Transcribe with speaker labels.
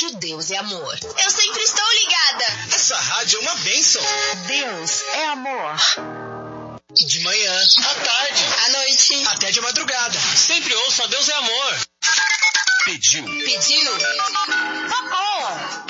Speaker 1: Rádio Deus é Amor.
Speaker 2: Eu sempre estou ligada.
Speaker 3: Essa rádio é uma bênção.
Speaker 1: Deus é amor.
Speaker 3: De manhã, à tarde,
Speaker 2: à noite,
Speaker 3: até de madrugada. Sempre ouço a Deus é Amor.
Speaker 1: Pediu.
Speaker 2: Tocou.